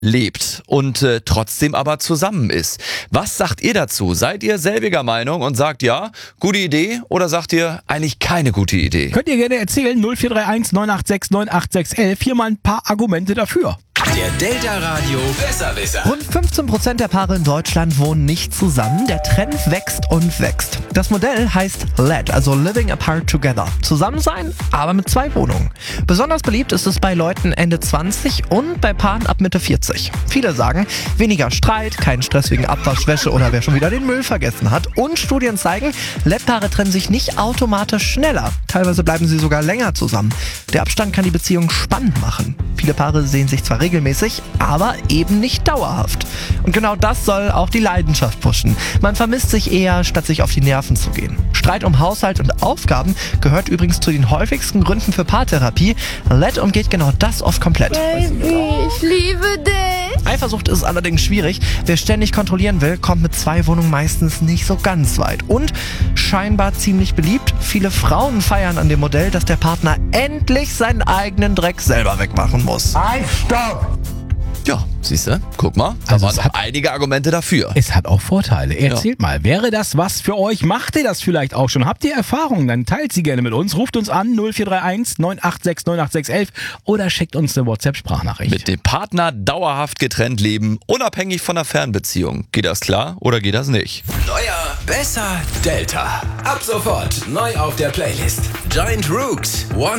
lebt und trotzdem aber zusammen ist. Was sagt ihr dazu? Seid ihr selbiger Meinung und sagt ja, gute Idee, oder sagt ihr eigentlich keine gute Idee? Könnt ihr gerne erzählen, 0431 986 98611. Hier mal ein paar Argumente dafür. Der Delta Radio Besserwisser. Rund 15% der Paare in Deutschland wohnen nicht zusammen. Der Trend wächst und wächst. Das Modell heißt LED, also Living Apart Together. Zusammen sein, aber mit 2 Wohnungen. Besonders beliebt ist es bei Leuten Ende 20 und bei Paaren ab Mitte 40. Viele sagen, weniger Streit, kein Stress wegen Abwaschwäsche oder wer schon wieder den Müll vergessen hat. Und Studien zeigen, LED-Paare trennen sich nicht automatisch schneller. Teilweise bleiben sie sogar länger zusammen. Der Abstand kann die Beziehung spannend machen. Viele Paare sehen sich zwar regelmäßig, aber eben nicht dauerhaft. Und genau das soll auch die Leidenschaft pushen. Man vermisst sich eher, statt sich auf die Nerven zu gehen. Streit um Haushalt und Aufgaben gehört übrigens zu den häufigsten Gründen für Paartherapie. LED umgeht genau das oft komplett. Baby, ich liebe dich. Eifersucht ist allerdings schwierig. Wer ständig kontrollieren will, kommt mit 2 Wohnungen meistens nicht so ganz weit. Und scheinbar ziemlich beliebt. Viele Frauen feiern an dem Modell, dass der Partner endlich seinen eigenen Dreck selber wegmachen muss. Halt, stopp! Ja, siehst du, guck mal, da Also waren es noch einige Argumente dafür. Es hat auch Vorteile. Erzählt mal, wäre das was für euch? Macht ihr das vielleicht auch schon? Habt ihr Erfahrungen? Dann teilt sie gerne mit uns. Ruft uns an 0431 986 98611 oder schickt uns eine WhatsApp-Sprachnachricht. Mit dem Partner dauerhaft getrennt leben, unabhängig von der Fernbeziehung. Geht das klar oder geht das nicht? Neuer, besser Delta. Ab sofort neu auf der Playlist. Giant Rooks, One